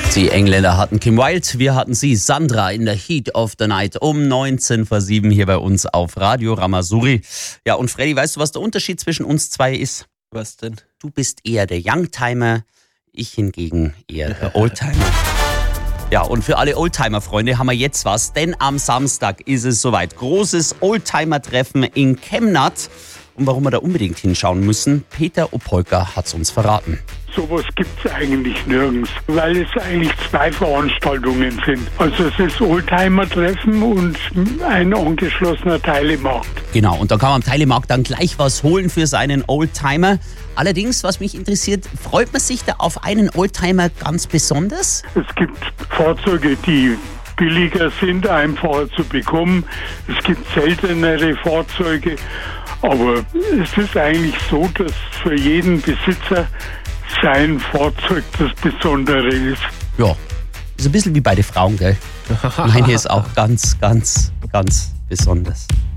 Die Engländer hatten Kim Wilde, wir hatten sie, Sandra, in der Heat of the Night um 19:07 hier bei uns auf Radio Ramasuri. Ja, und Freddy, weißt du, was der Unterschied zwischen uns zwei ist? Was denn? Du bist eher der Youngtimer, ich hingegen eher der Oldtimer. Ja, und für alle Oldtimer-Freunde haben wir jetzt was, denn am Samstag ist es soweit. Großes Oldtimer-Treffen in Kemnath. Und warum wir da unbedingt hinschauen müssen, Peter Opolka hat es uns verraten. Sowas gibt es eigentlich nirgends, weil es eigentlich zwei Veranstaltungen sind. Also es ist Oldtimer-Treffen und ein angeschlossener Teilemarkt. Genau, und da kann man am Teilemarkt dann gleich was holen für seinen Oldtimer. Allerdings, was mich interessiert, freut man sich da auf einen Oldtimer ganz besonders? Es gibt Fahrzeuge, die billiger sind, einfacher zu bekommen. Es gibt seltenere Fahrzeuge. Aber es ist eigentlich so, dass für jeden Besitzer sein Fahrzeug das Besondere ist. Ja, ist ein bisschen wie bei den Frauen, gell? Meine ist auch ganz, ganz, ganz besonders.